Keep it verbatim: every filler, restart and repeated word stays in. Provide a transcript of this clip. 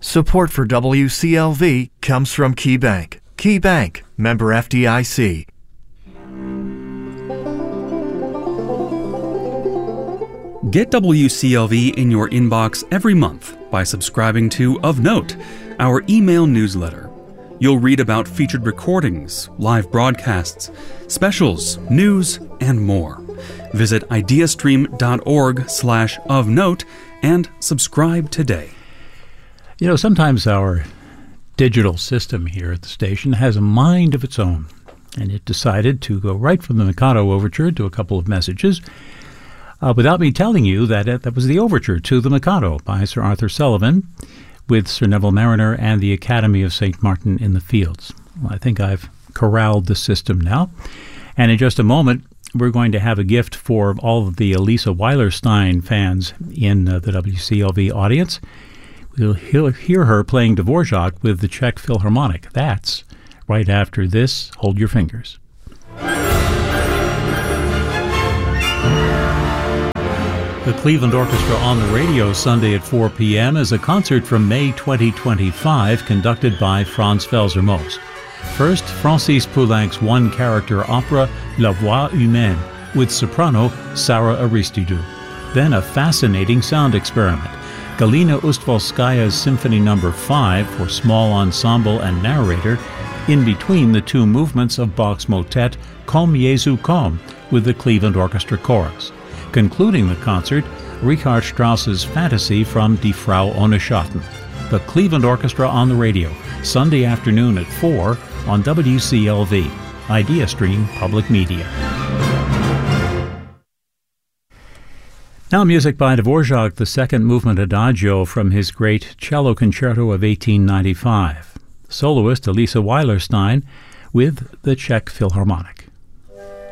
Support for W C L V comes from KeyBank. KeyBank, member F D I C. Get W C L V in your inbox every month by subscribing to Of Note, our email newsletter. You'll read about featured recordings, live broadcasts, specials, news, and more. Visit ideastream.org slash of note and subscribe today. You know, sometimes our digital system here at the station has a mind of its own, and it decided to go right from the Mikado Overture to a couple of messages uh, without me telling you that it, that was the Overture to the Mikado by Sir Arthur Sullivan with Sir Neville Marriner and the Academy of Saint Martin in the Fields. Well, I think I've corralled the system now, and in just a moment, we're going to have a gift for all of the Elisa Weilerstein fans in uh, the W C L V audience. We'll hear her playing Dvorak with the Czech Philharmonic. That's right after this. Hold your fingers. The Cleveland Orchestra on the Radio Sunday at four p.m. is a concert from May twenty twenty-five conducted by Franz Felser-Most. First, Francis Poulenc's one-character opera La Voix Humaine with soprano Sarah Aristidou. Then a fascinating sound experiment. Galina Ustvalskaya's Symphony Number five for small ensemble and narrator in between the two movements of Bach's motet Komm Jesu komm with the Cleveland Orchestra Chorus. Concluding the concert, Richard Strauss's Fantasy from Die Frau ohne Schatten. The Cleveland Orchestra on the Radio, Sunday afternoon at four on W C L V, IdeaStream Public Media. Now music by Dvorak, the second movement Adagio from his great cello concerto of eighteen ninety-five. Soloist Elisa Weilerstein with the Czech Philharmonic.